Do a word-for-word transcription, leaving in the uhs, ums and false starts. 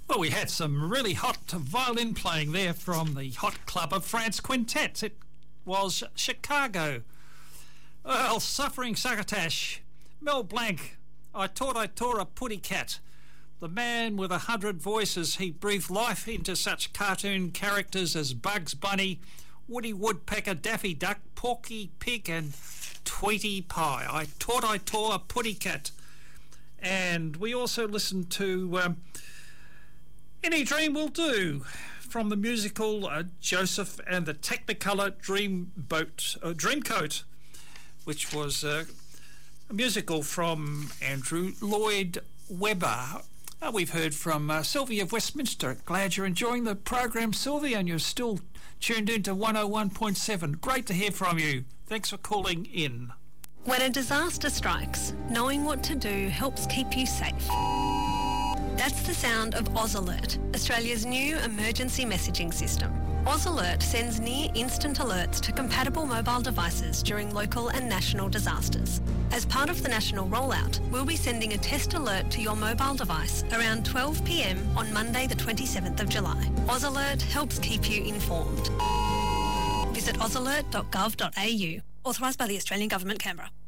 Well, we had some really hot violin playing there from the Hot Club of France Quintet. It was Chicago. Well, Suffering Succotash, Mel Blanc, I Taught I Tore a Putty Cat. The man with a hundred voices, he breathed life into such cartoon characters as Bugs Bunny, Woody Woodpecker, Daffy Duck, Porky Pig and Tweety Pie. I Taught I Tore a Putty Cat. And we also listened to um, Any Dream Will Do from the musical uh, Joseph and the Technicolor Dreamboat, uh, Dreamcoat, which was uh, a musical from Andrew Lloyd Webber. Uh, we've heard from uh, Sylvie of Westminster. Glad you're enjoying the program, Sylvie, and you're still tuned in to one oh one point seven. Great to hear from you. Thanks for calling in. When a disaster strikes, knowing what to do helps keep you safe. That's the sound of Oz Alert, Australia's new emergency messaging system. Oz Alert sends near-instant alerts to compatible mobile devices during local and national disasters. As part of the national rollout, we'll be sending a test alert to your mobile device around twelve p m on Monday the twenty-seventh of July. Oz Alert helps keep you informed. Visit oz alert dot gov dot a u. Authorised by the Australian Government, Canberra.